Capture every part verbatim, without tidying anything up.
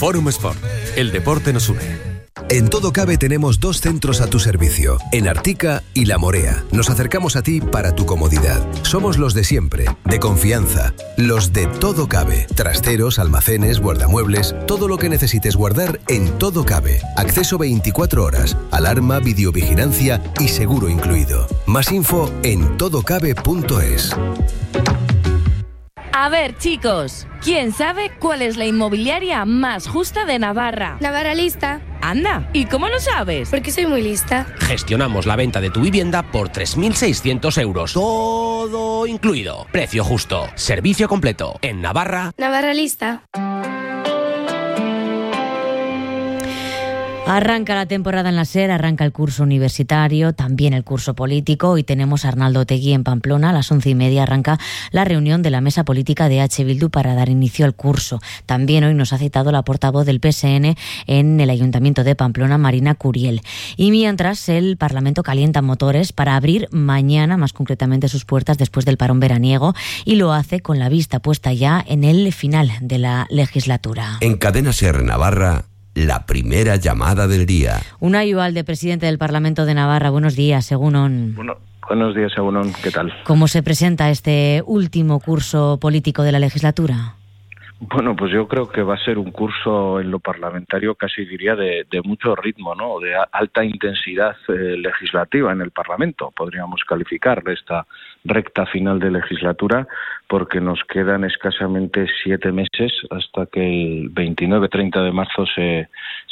Fórum Sport. El deporte nos une. En Todo Cabe tenemos dos centros a tu servicio, en Artica y La Morea. Nos acercamos a ti para tu comodidad. Somos los de siempre, de confianza, los de Todo Cabe. Trasteros, almacenes, guardamuebles, todo lo que necesites guardar en Todo Cabe. Acceso veinticuatro horas, alarma, videovigilancia y seguro incluido. Más info en todocabe punto es. A ver, chicos, ¿quién sabe cuál es la inmobiliaria más justa de Navarra? Navarra Lista. Anda, ¿y cómo lo sabes? Porque soy muy lista. Gestionamos la venta de tu vivienda por tres mil seiscientos euros. Todo incluido. Precio justo. Servicio completo. En Navarra. Navarra Lista. Arranca la temporada en la SER, arranca el curso universitario, también el curso político. Hoy tenemos a Arnaldo Otegi en Pamplona. A las once y media arranca la reunión de la mesa política de H. Bildu para dar inicio al curso. También hoy nos ha citado la portavoz del P S N en el Ayuntamiento de Pamplona, Marina Curiel. Y mientras, el Parlamento calienta motores para abrir mañana, más concretamente, sus puertas después del parón veraniego, y lo hace con la vista puesta ya en el final de la legislatura. En Cadena SER Navarra, la primera llamada del día. Unai Ugalde, presidente del Parlamento de Navarra. Buenos días, Egunon. Bueno, buenos días, Egunon. ¿Qué tal? ¿Cómo se presenta este último curso político de la legislatura? Bueno, pues yo creo que va a ser un curso en lo parlamentario, casi diría, de, de mucho ritmo, ¿no? De a, alta intensidad eh, legislativa en el Parlamento. Podríamos calificar esta recta final de legislatura, porque nos quedan escasamente siete meses hasta que el veintinueve treinta de marzo se,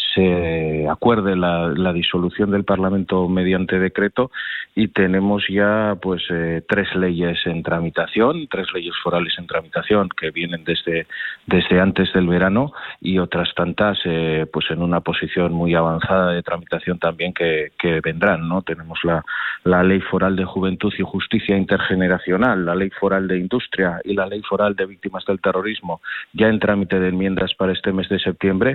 se acuerde la, la disolución del Parlamento mediante decreto, y tenemos ya pues eh, tres leyes en tramitación, tres leyes forales en tramitación que vienen desde, desde antes del verano, y otras tantas eh, pues en una posición muy avanzada de tramitación también que, que vendrán, ¿no? Tenemos la, la Ley Foral de Juventud y Justicia Intergeneracional, la Ley Foral de Industria y la Ley Foral de Víctimas del Terrorismo ya en trámite de enmiendas para este mes de septiembre,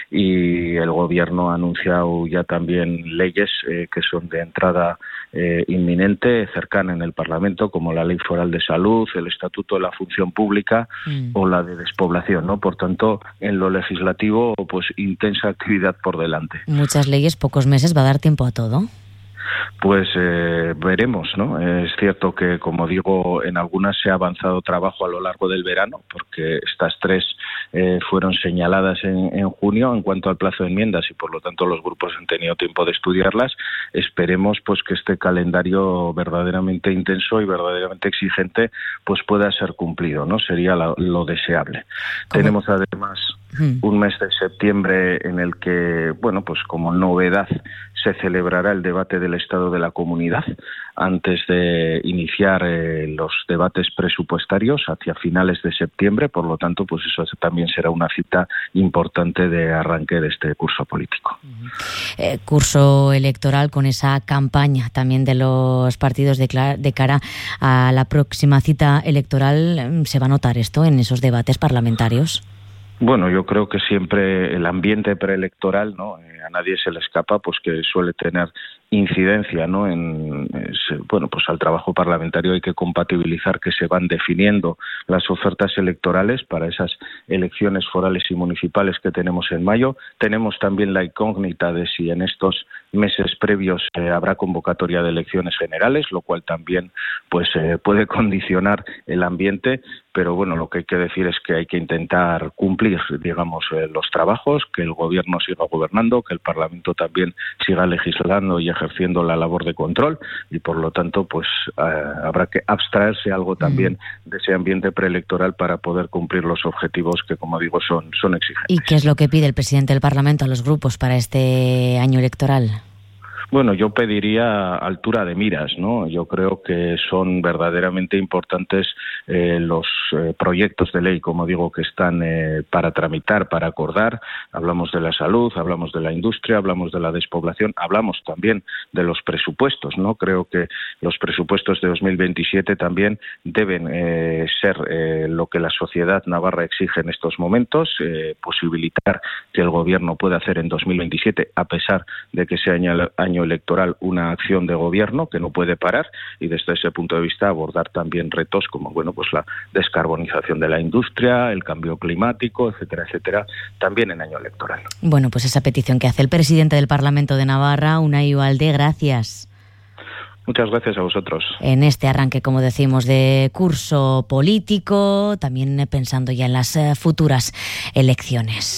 y el Gobierno ha anunciado ya también leyes eh, que son de entrada eh, inminente, cercana en el Parlamento, como la Ley Foral de Salud, el Estatuto de la Función Pública mm. o la de Despoblación, ¿no? Por tanto, en lo legislativo, pues intensa actividad por delante. Muchas leyes, pocos meses, ¿va a dar tiempo a todo? Pues eh, veremos, ¿no? Es cierto que, como digo, en algunas se ha avanzado trabajo a lo largo del verano, porque estas tres eh, fueron señaladas en, en junio en cuanto al plazo de enmiendas, y por lo tanto los grupos han tenido tiempo de estudiarlas. Esperemos pues que este calendario verdaderamente intenso y verdaderamente exigente pues pueda ser cumplido, ¿no? Sería la, lo deseable. ¿Cómo? Tenemos además un mes de septiembre en el que, bueno, pues como novedad se celebrará el debate del Estado de la Comunidad antes de iniciar eh, los debates presupuestarios hacia finales de septiembre. Por lo tanto, pues eso también será una cita importante de arranque de este curso político. Eh, curso electoral con esa campaña también de los partidos de, clara, de cara a la próxima cita electoral. ¿Se va a notar esto en esos debates parlamentarios? Bueno, yo creo que siempre el ambiente preelectoral, ¿no? Eh, a nadie se le escapa, pues que suele tener incidencia, ¿no? En es, bueno, pues al trabajo parlamentario hay que compatibilizar que se van definiendo las ofertas electorales para esas elecciones forales y municipales que tenemos en mayo. Tenemos también la incógnita de si en estos meses previos eh, habrá convocatoria de elecciones generales, lo cual también pues eh, puede condicionar el ambiente. Pero bueno, lo que hay que decir es que hay que intentar cumplir, digamos, eh, los trabajos, que el Gobierno siga gobernando, que el Parlamento también siga legislando y ejerciendo la labor de control, y por lo tanto, pues eh, habrá que abstraerse algo también mm. de ese ambiente preelectoral para poder cumplir los objetivos que, como digo, son, son exigentes. ¿Y qué es lo que pide el presidente del Parlamento a los grupos para este año electoral? Bueno, yo pediría altura de miras, ¿no? Yo creo que son verdaderamente importantes eh, los eh, proyectos de ley, como digo, que están eh, para tramitar, para acordar. Hablamos de la salud, hablamos de la industria, hablamos de la despoblación, hablamos también de los presupuestos, ¿no? Creo que los presupuestos de dos mil veintisiete también deben eh, ser eh, lo que la sociedad navarra exige en estos momentos, eh, posibilitar que el Gobierno pueda hacer en dos mil veintisiete, a pesar de que sea año, año año electoral una acción de gobierno que no puede parar, y desde ese punto de vista abordar también retos como bueno pues la descarbonización de la industria, el cambio climático, etcétera, etcétera, también en año electoral. Bueno, pues esa petición que hace el presidente del Parlamento de Navarra, Unai Ugalde, gracias. Muchas gracias a vosotros. En este arranque, como decimos, de curso político, también pensando ya en las futuras elecciones.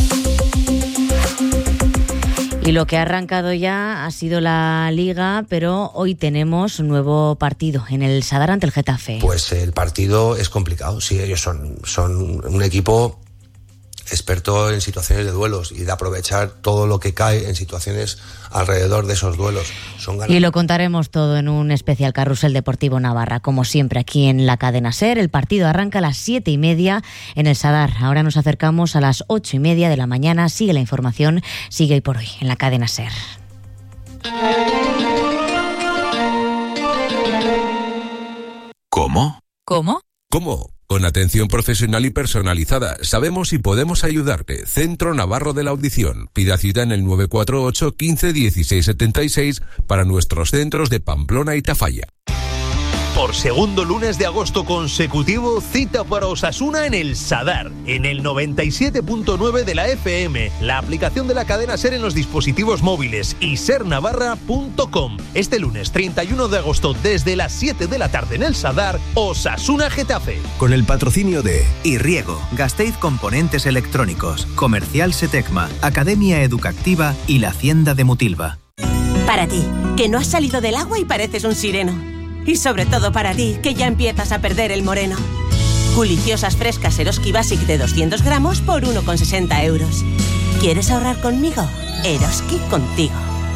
Y lo que ha arrancado ya ha sido la Liga, pero hoy tenemos un nuevo partido en el Sadar ante el Getafe. Pues el partido es complicado, sí, ellos son, son un equipo experto en situaciones de duelos y de aprovechar todo lo que cae en situaciones alrededor de esos duelos. Son y lo contaremos todo en un especial Carrusel Deportivo Navarra, como siempre aquí en la cadena SER. El partido arranca a las siete y media en el Sadar. Ahora nos acercamos a las ocho y media de la mañana. Sigue la información, sigue hoy por hoy en la cadena SER. ¿Cómo? ¿Cómo? ¿Cómo? Con atención profesional y personalizada. Sabemos y podemos ayudarte. Centro Navarro de la Audición. Pida cita en el nueve cuatro ocho, quince, dieciséis setenta y seis para nuestros centros de Pamplona y Tafalla. Por segundo lunes de agosto consecutivo, cita para Osasuna en el Sadar, en el noventa y siete punto nueve de la F M, la aplicación de la cadena SER en los dispositivos móviles y ser navarra punto com. Este lunes treinta y uno de agosto, desde las siete de la tarde en el Sadar, Osasuna Getafe. Con el patrocinio de Irriego, Gasteiz Componentes Electrónicos, Comercial Setecma, Academia Educativa y la Hacienda de Mutilva. Para ti, que no has salido del agua y pareces un sireno. Y sobre todo para ti, que ya empiezas a perder el moreno. Deliciosas frescas Eroski Basic de doscientos gramos por uno con sesenta euros. ¿Quieres ahorrar conmigo? Eroski contigo.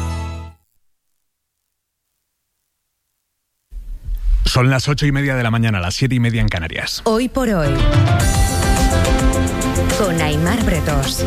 Son las ocho y media de la mañana, las siete y media en Canarias. Hoy por hoy, con Aimar Bretos.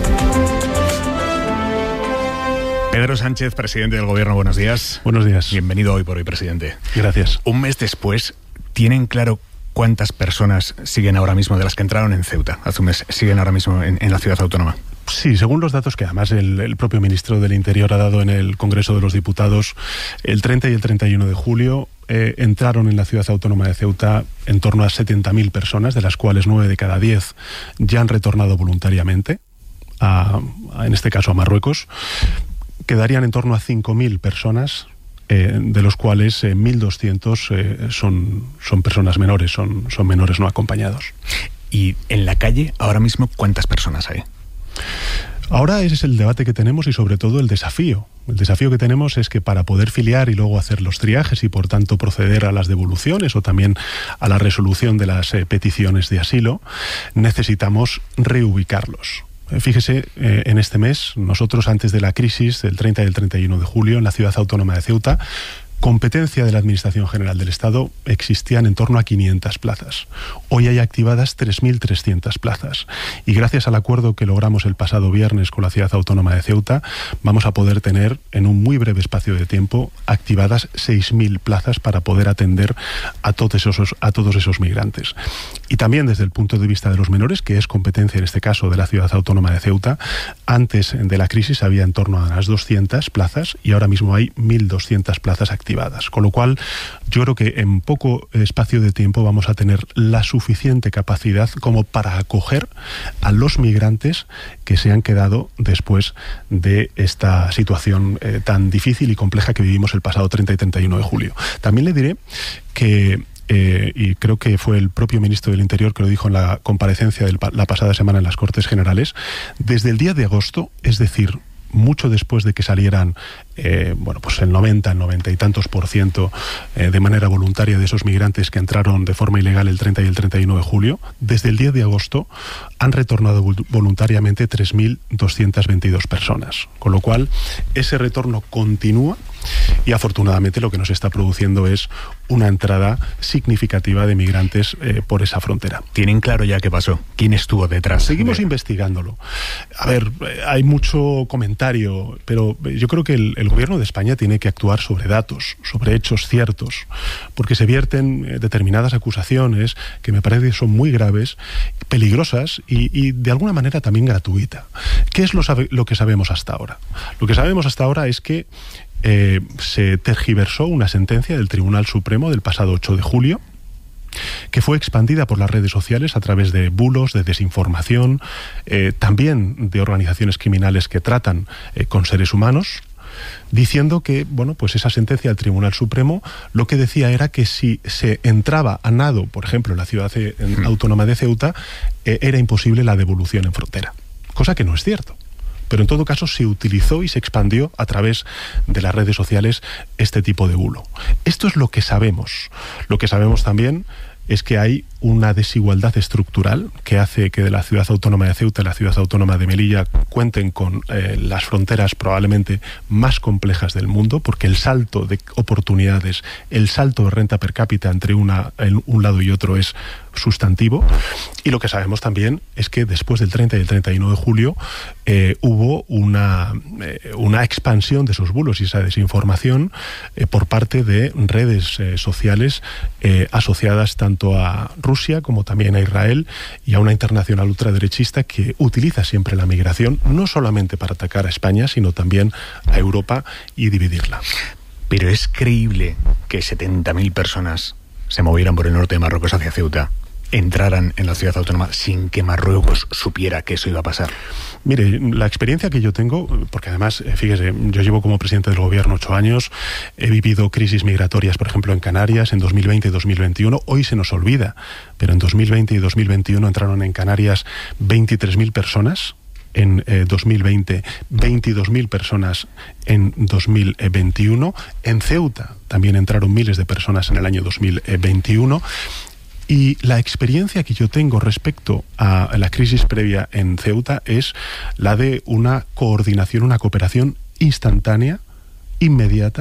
Pedro Sánchez, presidente del Gobierno, buenos días. Buenos días. Bienvenido hoy por hoy, presidente. Gracias. Un mes después, ¿tienen claro cuántas personas siguen ahora mismo, de las que entraron en Ceuta hace un mes, siguen ahora mismo en, en la ciudad autónoma? Sí, según los datos que además el, el propio ministro del Interior ha dado en el Congreso de los Diputados, el treinta y el treinta y uno de julio eh, entraron en la ciudad autónoma de Ceuta en torno a setenta mil personas, de las cuales nueve de cada diez ya han retornado voluntariamente, a, a, en este caso a Marruecos. Quedarían en torno a cinco mil personas, eh, de los cuales eh, mil doscientos eh, son, son personas menores, son, son menores no acompañados. ¿Y en la calle, ahora mismo, cuántas personas hay? Ahora ese es el debate que tenemos y sobre todo el desafío. El desafío que tenemos es que para poder filiar y luego hacer los triajes y por tanto proceder a las devoluciones o también a la resolución de las eh, peticiones de asilo, necesitamos reubicarlos. Fíjese, eh, en este mes, nosotros antes de la crisis, del treinta y el treinta y uno de julio, en la ciudad autónoma de Ceuta, competencia de la Administración General del Estado, existían en torno a quinientas plazas. Hoy hay activadas tres mil trescientas plazas. Y gracias al acuerdo que logramos el pasado viernes con la ciudad autónoma de Ceuta, vamos a poder tener, en un muy breve espacio de tiempo, activadas seis mil plazas para poder atender a todos esos, a todos esos migrantes. Y también desde el punto de vista de los menores, que es competencia en este caso de la ciudad autónoma de Ceuta, antes de la crisis había en torno a las doscientas plazas y ahora mismo hay mil doscientas plazas activadas. Con lo cual, yo creo que en poco espacio de tiempo vamos a tener la suficiente capacidad como para acoger a los migrantes que se han quedado después de esta situación eh, tan difícil y compleja que vivimos el pasado treinta y treinta y uno de julio. También le diré que Eh, y creo que fue el propio ministro del Interior que lo dijo en la comparecencia de la pasada semana en las Cortes Generales, desde el día de agosto, es decir, mucho después de que salieran eh, bueno, pues el noventa, el noventa y tantos por ciento eh, de manera voluntaria de esos migrantes que entraron de forma ilegal el treinta y el treinta y uno de julio, desde el día de agosto han retornado voluntariamente tres mil doscientas veintidós personas. Con lo cual, ese retorno continúa y afortunadamente lo que nos está produciendo es una entrada significativa de migrantes eh, por esa frontera. ¿Tienen claro ya qué pasó? ¿Quién estuvo detrás? Seguimos de... investigándolo. A ver, hay mucho comentario, pero yo creo que el, el gobierno de España tiene que actuar sobre datos, sobre hechos ciertos, porque se vierten eh, determinadas acusaciones que me parece que son muy graves, peligrosas y, y de alguna manera también gratuita. ¿Qué es lo, sabe, lo que sabemos hasta ahora? Lo que sabemos hasta ahora es que eh, se tergiversó una sentencia del Tribunal Supremo del pasado ocho de julio, que fue expandida por las redes sociales a través de bulos, de desinformación, eh, también de organizaciones criminales que tratan eh, con seres humanos, diciendo que, bueno, pues esa sentencia del Tribunal Supremo lo que decía era que si se entraba a nado, por ejemplo, en la ciudad eh, en autónoma de Ceuta, eh, era imposible la devolución en frontera, cosa que no es cierto. Pero en todo caso se utilizó y se expandió a través de las redes sociales este tipo de bulo. Esto es lo que sabemos. Lo que sabemos también es que hay una desigualdad estructural que hace que de la ciudad autónoma de Ceuta y la ciudad autónoma de Melilla cuenten con eh, las fronteras probablemente más complejas del mundo, porque el salto de oportunidades, el salto de renta per cápita entre una, en un lado y otro es sustantivo. Y lo que sabemos también es que después del treinta y el treinta y uno de julio eh, hubo una, eh, una expansión de esos bulos y esa desinformación eh, por parte de redes eh, sociales eh, asociadas tanto a Rusia como también a Israel y a una internacional ultraderechista que utiliza siempre la migración no solamente para atacar a España, sino también a Europa y dividirla. Pero es creíble que setenta mil personas se movieran por el norte de Marruecos hacia Ceuta, entraran en la ciudad autónoma sin que Marruecos supiera que eso iba a pasar. Mire, la experiencia que yo tengo, porque además, fíjese, yo llevo como presidente del gobierno ocho años, he vivido crisis migratorias, por ejemplo, en Canarias, en dos mil veinte y dos mil veintiuno, hoy se nos olvida, pero en dos mil veinte y dos mil veintiuno entraron en Canarias veintitrés mil personas, en eh, dos mil veinte, veintidós mil personas en dos mil veintiuno, en Ceuta también entraron miles de personas en el año dos mil veintiuno, y la experiencia que yo tengo respecto a la crisis previa en Ceuta es la de una coordinación, una cooperación instantánea, inmediata,